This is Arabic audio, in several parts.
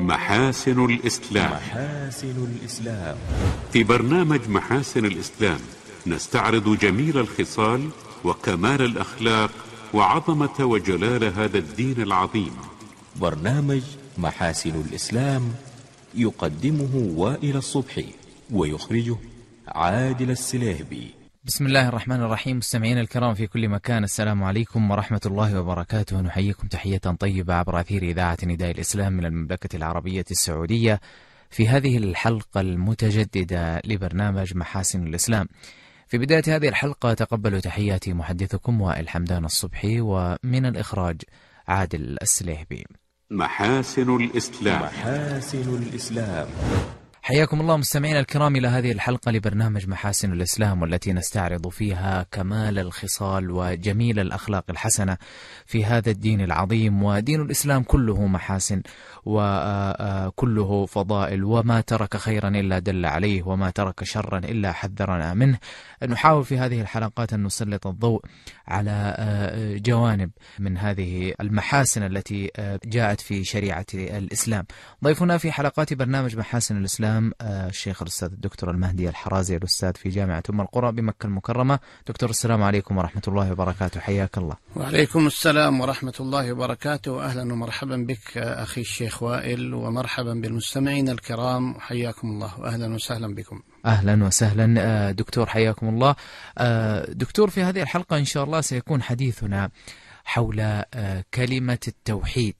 محاسن الإسلام. محاسن الإسلام. في برنامج محاسن الإسلام نستعرض جميل الخصال وكمال الأخلاق وعظمة وجلال هذا الدين العظيم. برنامج محاسن الإسلام يقدمه وائل الصبحي ويخرجه عادل السليهبي. بسم الله الرحمن الرحيم. مستمعين الكرام في كل مكان، السلام عليكم ورحمة الله وبركاته. نحييكم تحية طيبة عبر أثير إذاعة نداء الإسلام من المملكة العربية السعودية في هذه الحلقة المتجددة لبرنامج محاسن الإسلام. في بداية هذه الحلقة تقبلوا تحياتي محدثكم وائل حمدان الصبحي، ومن الإخراج عادل السليهبي. محاسن الإسلام. محاسن الإسلام. حياكم الله مستمعينا الكرام إلى هذه الحلقة لبرنامج محاسن الإسلام، والتي نستعرض فيها كمال الخصال وجميل الأخلاق الحسنة في هذا الدين العظيم. ودين الإسلام كله محاسن وكله فضائل، وما ترك خيرا إلا دل عليه وما ترك شرا إلا حذرنا منه. نحاول في هذه الحلقات أن نسلط الضوء على جوانب من هذه المحاسن التي جاءت في شريعة الإسلام. ضيفنا في حلقات برنامج محاسن الإسلام الشيخ الأستاذ الدكتور المهدي الحرازي، الأستاذ في جامعة أم القرى بمكة المكرمة. دكتور السلام عليكم ورحمة الله وبركاته، حياك الله. وعليكم السلام ورحمة الله وبركاته، أهلا ومرحبا بك أخي الشيخ وائل، ومرحبا بالمستمعين الكرام، وحياكم الله وأهلا وسهلا بكم. أهلا وسهلا دكتور، حياكم الله. دكتور، في هذه الحلقة إن شاء الله سيكون حديثنا حول كلمة التوحيد.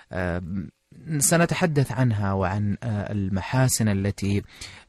سنتحدث عنها وعن المحاسن التي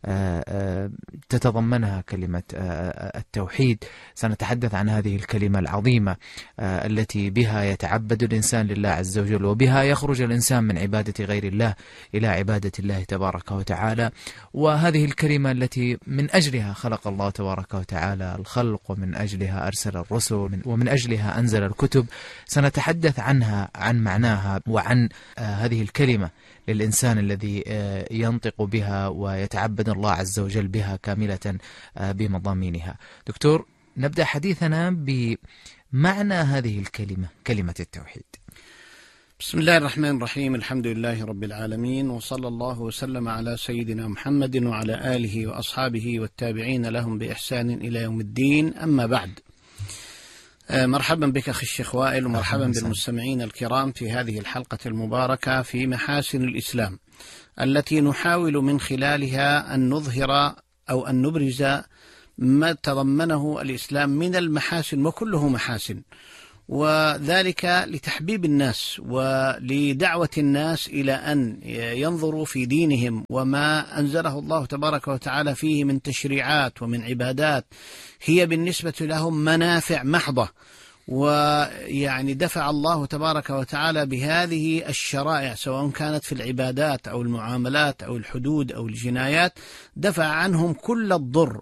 تتضمنها كلمة التوحيد. سنتحدث عن هذه الكلمة العظيمة التي بها يتعبد الإنسان لله عز وجل، وبها يخرج الإنسان من عبادة غير الله إلى عبادة الله تبارك وتعالى. وهذه الكلمة التي من أجلها خلق الله تبارك وتعالى الخلق، ومن أجلها أرسل الرسل، ومن أجلها أنزل الكتب. سنتحدث عنها، عن معناها، وعن هذه الكلمة للإنسان الذي ينطق بها ويتعبد الله عز وجل بها كاملة بمضامينها. دكتور، نبدأ حديثنا بمعنى هذه الكلمة، كلمة التوحيد. بسم الله الرحمن الرحيم، الحمد لله رب العالمين، وصلى الله وسلم على سيدنا محمد وعلى آله وأصحابه والتابعين لهم بإحسان إلى يوم الدين، أما بعد. مرحبا بك أخي الشيخ وائل، ومرحبا بالمستمعين الكرام في هذه الحلقة المباركة في محاسن الإسلام، التي نحاول من خلالها أن نظهر أو أن نبرز ما تضمنه الإسلام من المحاسن، وكله محاسن، وذلك لتحبيب الناس ولدعوة الناس إلى أن ينظروا في دينهم وما أنزله الله تبارك وتعالى فيه من تشريعات ومن عبادات هي بالنسبة لهم منافع محضة. ويعني دفع الله تبارك وتعالى بهذه الشرائع، سواء كانت في العبادات أو المعاملات أو الحدود أو الجنايات، دفع عنهم كل الضر.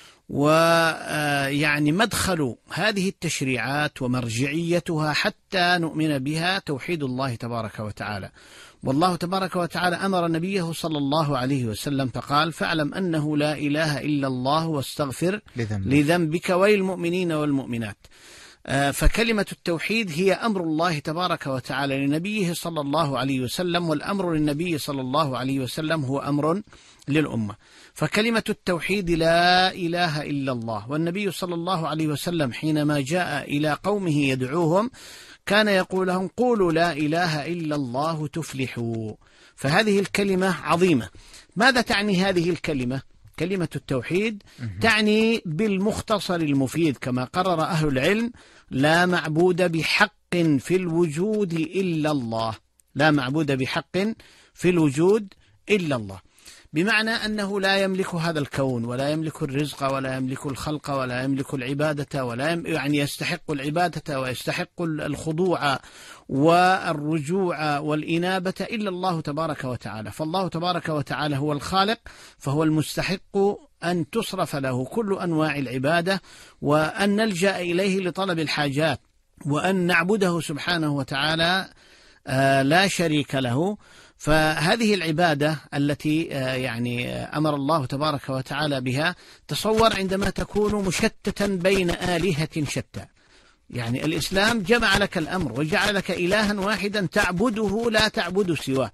ويعني مدخل هذه التشريعات ومرجعيتها حتى نؤمن بها توحيد الله تبارك وتعالى. والله تبارك وتعالى أمر نبيه صلى الله عليه وسلم فقال: فاعلم أنه لا إله إلا الله واستغفر لذنبك وللمؤمنين والمؤمنات. فكلمة التوحيد هي أمر الله تبارك وتعالى لنبيه صلى الله عليه وسلم، والأمر للنبي صلى الله عليه وسلم هو أمر للأمة. فكلمة التوحيد لا إله إلا الله، والنبي صلى الله عليه وسلم حينما جاء إلى قومه يدعوهم كان يقول لهم: قولوا لا إله إلا الله تفلحوا. فهذه الكلمة عظيمة. ماذا تعني هذه الكلمة؟ كلمة التوحيد تعني بالمختصر المفيد كما قرر أهل العلم: لا معبود بحق في الوجود إلا الله. لا معبود بحق في الوجود إلا الله، بمعنى أنه لا يملك هذا الكون، ولا يملك الرزق، ولا يملك الخلق، ولا يملك العبادة، ولا يعني يستحق العبادة ويستحق الخضوع والرجوع والإنابة إلا الله تبارك وتعالى. فالله تبارك وتعالى هو الخالق، فهو المستحق أن تصرف له كل أنواع العبادة، وأن نلجأ إليه لطلب الحاجات، وأن نعبده سبحانه وتعالى لا شريك له. فهذه العبادة التي يعني أمر الله تبارك وتعالى بها، تصور عندما تكون مشتتا بين آلهة شتى. يعني الإسلام جمع لك الأمر وجعل لك إلها واحدا تعبده لا تعبد سواه.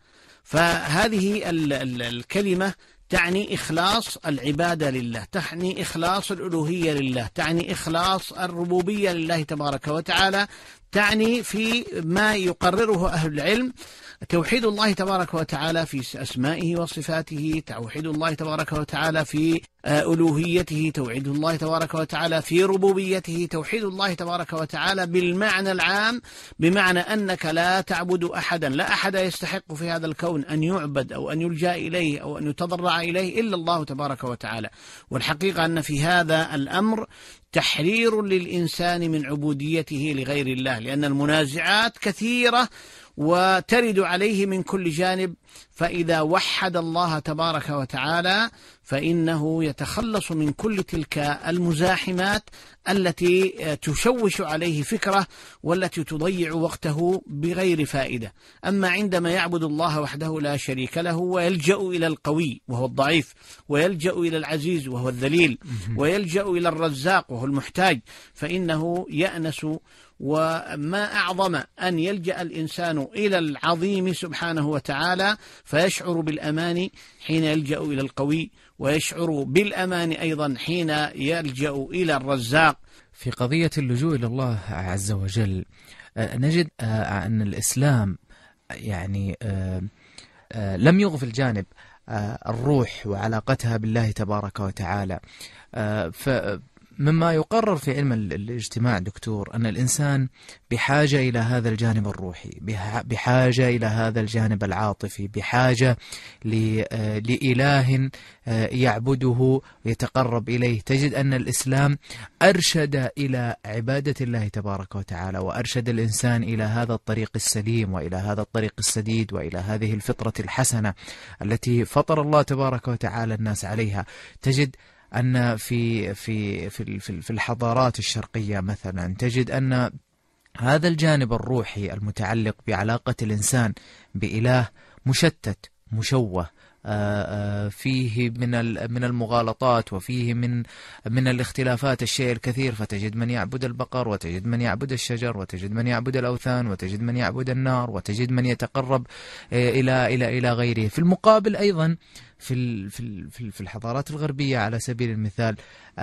فهذه الكلمة تعني إخلاص العبادة لله، تعني إخلاص الألوهية لله، تعني إخلاص الربوبية لله تبارك وتعالى، تعني في ما يقرره أهل العلم توحيد الله تبارك وتعالى في أسمائه وصفاته، توحيد الله تبارك وتعالى في ألوهيته، توحيد الله تبارك وتعالى في ربوبيته، توحيد الله تبارك وتعالى بالمعنى العام، بمعنى أنك لا تعبد أحدا، لا أحد يستحق في هذا الكون أن يعبد أو أن يلجأ إليه أو أن يتضرع إليه إلا الله تبارك وتعالى. والحقيقة أن في هذا الأمر تحرير للإنسان من عبوديته لغير الله، لأن المنازعات كثيرة وترد عليه من كل جانب، فإذا وحد الله تبارك وتعالى فإنه يتخلص من كل تلك المزاحمات التي تشوش عليه فكره والتي تضيع وقته بغير فائدة. أما عندما يعبد الله وحده لا شريك له ويلجأ إلى القوي وهو الضعيف، ويلجأ إلى العزيز وهو الذليل، ويلجأ إلى الرزاق وهو المحتاج، فإنه يأنس. وما أعظم أن يلجأ الإنسان إلى العظيم سبحانه وتعالى فيشعر بالأمان حين يلجأ إلى القوي، ويشعر بالأمان أيضا حين يلجأ إلى الرزاق. في قضية اللجوء إلى الله عز وجل نجد أن الإسلام يعني لم يغفل جانب الروح وعلاقتها بالله تبارك وتعالى. مما يقرر في علم الاجتماع دكتور أن الإنسان بحاجة إلى هذا الجانب الروحي، بحاجة إلى هذا الجانب العاطفي، بحاجة لإله يعبده ويتقرب إليه. تجد أن الإسلام أرشد إلى عبادة الله تبارك وتعالى، وأرشد الإنسان إلى هذا الطريق السليم وإلى هذا الطريق السديد وإلى هذه الفطرة الحسنة التي فطر الله تبارك وتعالى الناس عليها. تجد أن في الحضارات الشرقية مثلا تجد أن هذا الجانب الروحي المتعلق بعلاقة الإنسان بإله مشتت مشوه، فيه من المغالطات وفيه من الاختلافات الشيء الكثير. فتجد من يعبد البقر، وتجد من يعبد الشجر، وتجد من يعبد الأوثان، وتجد من يعبد النار، وتجد من يتقرب إلى غيره. في المقابل أيضا في الحضارات الغربية على سبيل المثال،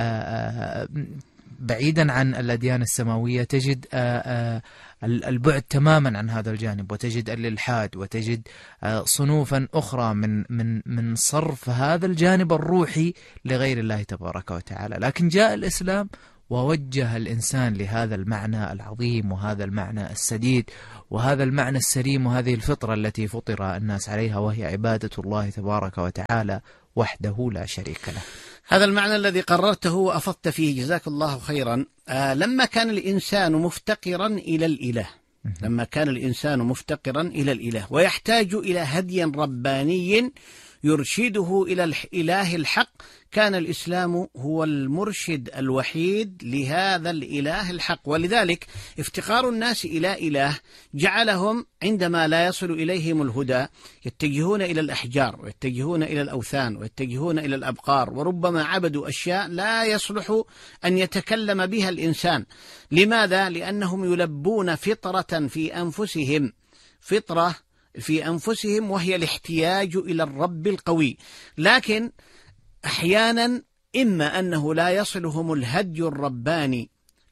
بعيدا عن الأديان السماوية، تجد البعد تماما عن هذا الجانب، وتجد الإلحاد، وتجد صنوفا أخرى من صرف هذا الجانب الروحي لغير الله تبارك وتعالى. لكن جاء الإسلام ووجه الإنسان لهذا المعنى العظيم وهذا المعنى السديد وهذا المعنى السليم وهذه الفطرة التي فطر الناس عليها، وهي عبادة الله تبارك وتعالى وحده لا شريك له. هذا المعنى الذي قررته وأفضت فيه جزاك الله خيرا. لما كان الإنسان مفتقرا إلى الإله، لما كان الإنسان مفتقرا إلى الإله ويحتاج إلى هدي رباني يرشده إلى الإله الحق، كان الإسلام هو المرشد الوحيد لهذا الإله الحق. ولذلك افتقار الناس إلى إله جعلهم عندما لا يصل إليهم الهدى يتجهون إلى الأحجار، ويتجهون إلى الأوثان، ويتجهون إلى الأبقار، وربما عبدوا أشياء لا يصلح أن يتكلم بها الإنسان. لماذا؟ لأنهم يلبون فطرة في أنفسهم، فطرة في أنفسهم وهي الاحتياج إلى الرب القوي. لكن أحيانا إما أنه لا يصلهم الهدي الرباني،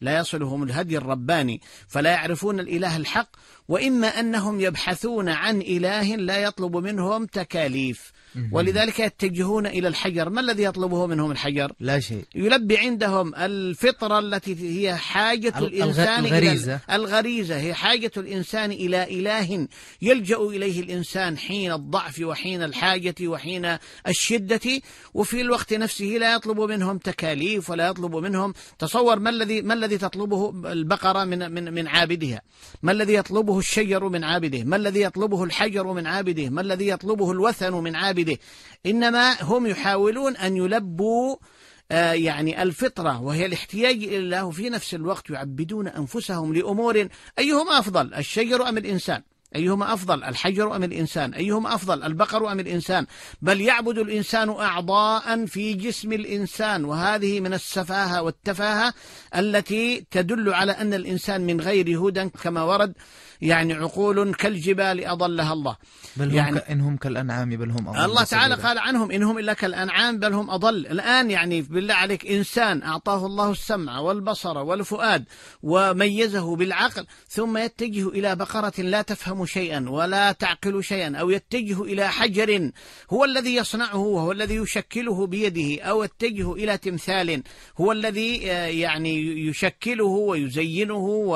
فلا يعرفون الإله الحق، وإما أنهم يبحثون عن إله لا يطلب منهم تكاليف، ولذلك يتجهون إلى الحجر. ما الذي يطلبه منهم الحجر؟ لا شيء. يلبي عندهم الفطرة التي هي حاجة الإنسان، الغريزة هي حاجة الإنسان إلى إله يلجأ إليه الإنسان حين الضعف وحين الحاجة وحين الشدة، وفي الوقت نفسه لا يطلب منهم تكاليف ولا يطلب منهم. تصور ما الذي تطلبه البقرة من عابدها، ما الذي يطلبه الشجر من عابده، ما الذي يطلبه الحجر من عابده، ما الذي يطلبه الوثن من عابده. إنما هم يحاولون أن يلبوا يعني الفطرة وهي الاحتياج إلى الله، وفي نفس الوقت يعبدون أنفسهم لأمور أيهما أفضل، الشجر أم الإنسان؟ أيهما أفضل، الحجر أم الإنسان؟ أيهما أفضل، البقر أم الإنسان؟ بل يعبد الإنسان أعضاء في جسم الإنسان، وهذه من السفاهة والتفاهة التي تدل على أن الإنسان من غير هدى، كما ورد يعني عقول كالجبال أضلها الله. بل يعني إنهم كالأنعام بل هم أضل. الله تعالى قال عنهم إنهم إلا كالأنعام بل هم أضل. الآن يعني بالله عليك إنسان أعطاه الله السمع والبصر والفؤاد وميزه بالعقل، ثم يتجه إلى بقرة لا تفهم شيئا ولا تعقل شيئا، أو يتجه إلى حجر هو الذي يصنعه وهو الذي يشكله بيده، أو يتجه إلى تمثال هو الذي يعني يشكله ويزينه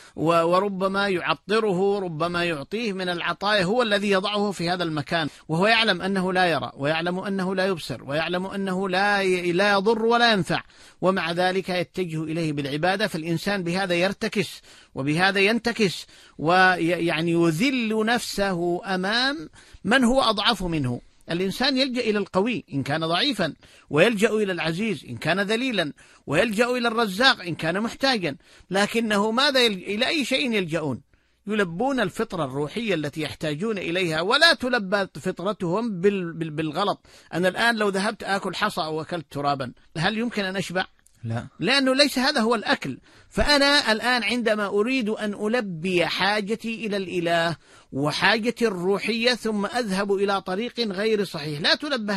وربما يعطره، ربما يعطيه من العطايا، هو الذي يضعه في هذا المكان، وهو يعلم أنه لا يرى، ويعلم أنه لا يبصر، ويعلم أنه لا يضر ولا ينفع، ومع ذلك يتجه إليه بالعبادة. فالإنسان بهذا يرتكس وبهذا ينتكس، ويعني يذل نفسه أمام من هو أضعف منه. الإنسان يلجأ إلى القوي إن كان ضعيفا، ويلجأ إلى العزيز إن كان ذليلا، ويلجأ إلى الرزاق إن كان محتاجا، لكنه ماذا إلى أي شيء يلجؤون؟ يلبون الفطرة الروحية التي يحتاجون إليها، ولا تلبى فطرتهم بالغلط. أنا الآن لو ذهبت آكل حصى أو أكلت ترابا، هل يمكن أن أشبع؟ لا، لأنه ليس هذا هو الأكل. فأنا الآن عندما أريد أن ألبي حاجتي إلى الإله وحاجتي الروحية، ثم أذهب إلى طريق غير صحيح، لا تلبى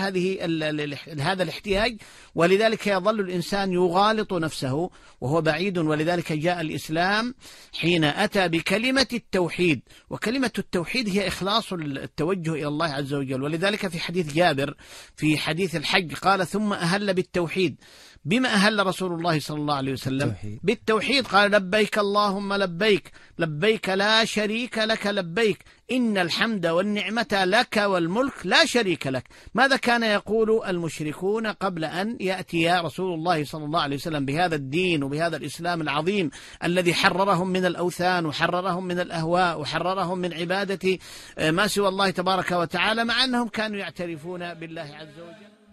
هذا الاحتياج، ولذلك يظل الإنسان يغالط نفسه وهو بعيد. ولذلك جاء الإسلام حين أتى بكلمة التوحيد، وكلمة التوحيد هي إخلاص التوجه إلى الله عز وجل. ولذلك في حديث جابر في حديث الحج قال: ثم أهل بالتوحيد. بما أهل رسول الله صلى الله عليه وسلم؟ بالتوحيد. قال: لبيك اللهم لبيك، لبيك لا شريك لك لبيك، إن الحمد والنعمة لك والملك لا شريك لك. ماذا كان يقول المشركون قبل أن يأتي رسول الله صلى الله عليه وسلم بهذا الدين وبهذا الإسلام العظيم الذي حررهم من الأوثان وحررهم من الأهواء وحررهم من عبادة ما سوى الله تبارك وتعالى، مع أنهم كانوا يعترفون بالله عز وجل؟